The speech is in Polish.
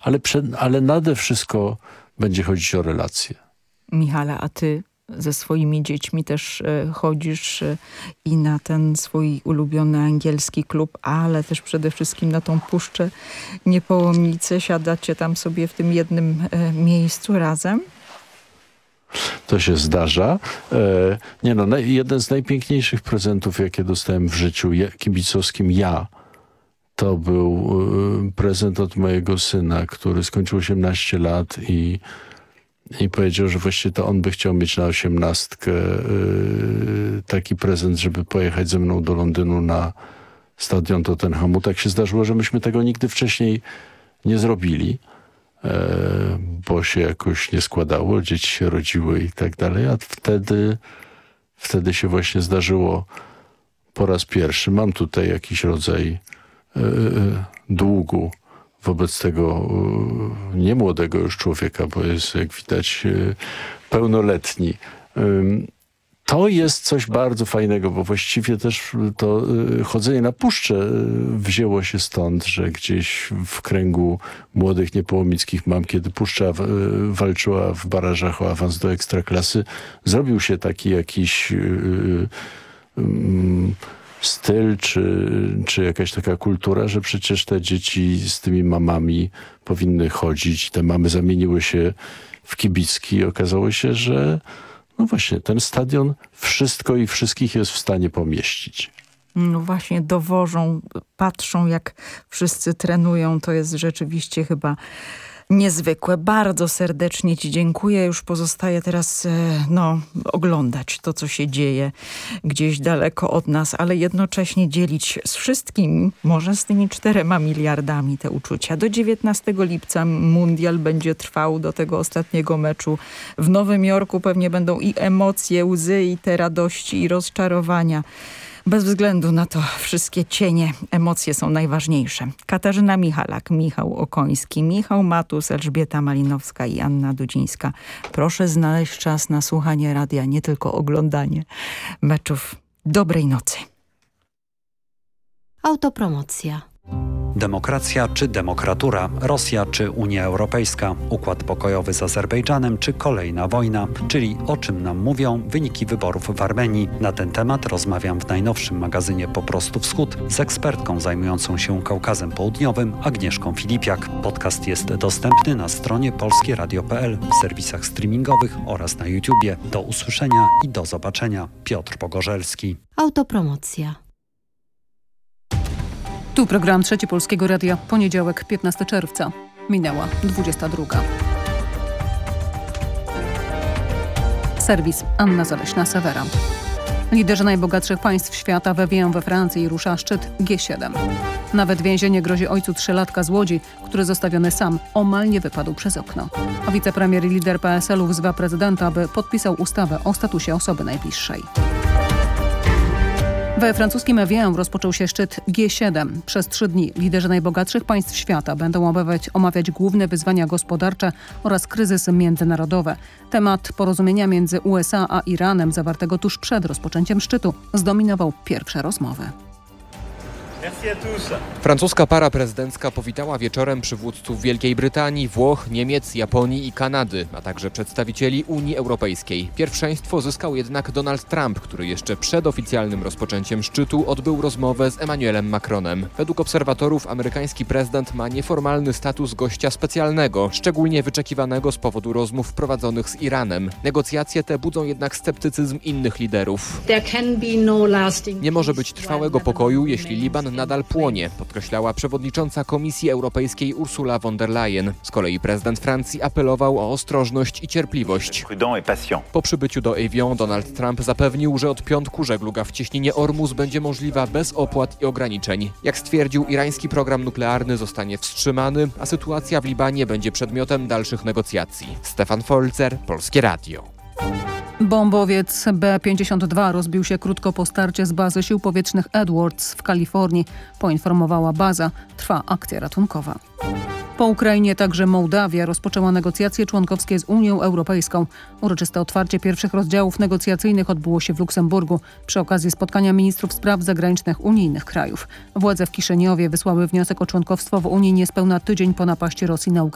ale nade wszystko będzie chodzić o relacje. Michale, a ty ze swoimi dziećmi też chodzisz i na ten swój ulubiony angielski klub, ale też przede wszystkim na tą Puszczę Niepołomice. Siadacie tam sobie w tym jednym miejscu razem? To się zdarza. Jeden z najpiękniejszych prezentów, jakie dostałem w życiu kibicowskim to był prezent od mojego syna, który skończył 18 lat i powiedział, że właściwie to on by chciał mieć na 18 taki prezent, żeby pojechać ze mną do Londynu na stadion Tottenhamu. Tak się zdarzyło, że myśmy tego nigdy wcześniej nie zrobili, bo się jakoś nie składało, dzieci się rodziły i tak dalej, a wtedy się właśnie zdarzyło po raz pierwszy. Mam tutaj jakiś rodzaj długu wobec tego niemłodego już człowieka, bo jest, jak widać, pełnoletni. To jest coś bardzo fajnego, bo właściwie też to chodzenie na Puszczę wzięło się stąd, że gdzieś w kręgu młodych niepołomickich mam, kiedy Puszcza walczyła w barażach o awans do Ekstraklasy, zrobił się taki jakiś styl, czy jakaś taka kultura, że przecież te dzieci z tymi mamami powinny chodzić. Te mamy zamieniły się w kibicki i okazało się, że no właśnie, ten stadion wszystko i wszystkich jest w stanie pomieścić. No właśnie, dowożą, patrzą jak wszyscy trenują. To jest rzeczywiście chyba niezwykłe. Bardzo serdecznie ci dziękuję. Już pozostaje teraz oglądać to, co się dzieje gdzieś daleko od nas, ale jednocześnie dzielić z wszystkimi, może z tymi 4 miliardami te uczucia. Do 19 lipca mundial będzie trwał, do tego ostatniego meczu w Nowym Jorku. Pewnie będą i emocje, łzy, i te radości, i rozczarowania. Bez względu na to wszystkie cienie, emocje są najważniejsze. Katarzyna Michalak, Michał Okoński, Michał Matus, Elżbieta Malinowska i Anna Dudzińska. Proszę znaleźć czas na słuchanie radia, nie tylko oglądanie meczów. Dobrej nocy. Autopromocja. Demokracja czy demokratura, Rosja czy Unia Europejska, układ pokojowy z Azerbejdżanem czy kolejna wojna, czyli o czym nam mówią wyniki wyborów w Armenii. Na ten temat rozmawiam w najnowszym magazynie Po prostu Wschód z ekspertką zajmującą się Kaukazem Południowym Agnieszką Filipiak. Podcast jest dostępny na stronie polskieradio.pl, w serwisach streamingowych oraz na YouTubie. Do usłyszenia i do zobaczenia. Piotr Pogorzelski. Autopromocja. Tu program Trzeci Polskiego Radia, poniedziałek, 15 czerwca. Minęła 22. Serwis Anna Zaleśna-Sewera. Liderzy najbogatszych państw świata wewiją we Francji i rusza szczyt G7. Nawet więzienie grozi ojcu 3-latka z Łodzi, który zostawiony sam omal nie wypadł przez okno. A wicepremier i lider PSL-u wzywa prezydenta, aby podpisał ustawę o statusie osoby najbliższej. We francuskim Evian rozpoczął się szczyt G7. Przez 3 dni liderzy najbogatszych państw świata będą omawiać główne wyzwania gospodarcze oraz kryzysy międzynarodowe. Temat porozumienia między USA a Iranem zawartego tuż przed rozpoczęciem szczytu zdominował pierwsze rozmowy. Francuska para prezydencka powitała wieczorem przywódców Wielkiej Brytanii, Włoch, Niemiec, Japonii i Kanady, a także przedstawicieli Unii Europejskiej. Pierwszeństwo zyskał jednak Donald Trump, który jeszcze przed oficjalnym rozpoczęciem szczytu odbył rozmowę z Emmanuelem Macronem. Według obserwatorów amerykański prezydent ma nieformalny status gościa specjalnego, szczególnie wyczekiwanego z powodu rozmów prowadzonych z Iranem. Negocjacje te budzą jednak sceptycyzm innych liderów. Nie może być trwałego pokoju, jeśli Liban nadal płonie, podkreślała przewodnicząca Komisji Europejskiej Ursula von der Leyen. Z kolei prezydent Francji apelował o ostrożność i cierpliwość. Po przybyciu do Evian Donald Trump zapewnił, że od piątku żegluga w cieśninie Ormus będzie możliwa bez opłat i ograniczeń. Jak stwierdził, irański program nuklearny zostanie wstrzymany, a sytuacja w Libanie będzie przedmiotem dalszych negocjacji. Stefan Folzer, Polskie Radio. Bombowiec B-52 rozbił się krótko po starcie z bazy sił powietrznych Edwards w Kalifornii. Poinformowała baza. Trwa akcja ratunkowa. Po Ukrainie także Mołdawia rozpoczęła negocjacje członkowskie z Unią Europejską. Uroczyste otwarcie pierwszych rozdziałów negocjacyjnych odbyło się w Luksemburgu przy okazji spotkania ministrów spraw zagranicznych unijnych krajów. Władze w Kiszyniowie wysłały wniosek o członkowstwo w Unii niespełna tydzień po napaści Rosji na Ukrainę.